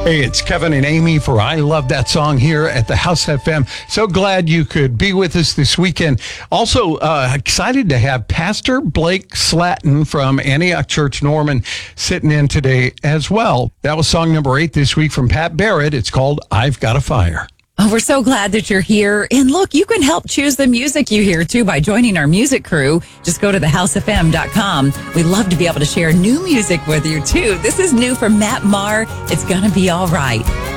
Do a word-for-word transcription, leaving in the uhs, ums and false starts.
Hey, it's Kevin and Amy for I Love That Song here at the House F M. So glad you could be with us this weekend. Also, uh, excited to have Pastor Blake Slatton from Antioch Church Norman sitting in today as well. That was song number eight this week from Pat Barrett. It's called I've Got a Fire. Oh, we're so glad that you're here. And look, you can help choose the music you hear, too, by joining our music crew. Just go to the house f m dot com. We'd love to be able to share new music with you, too. This is new from Matt Maher. It's Gonna Be All Right.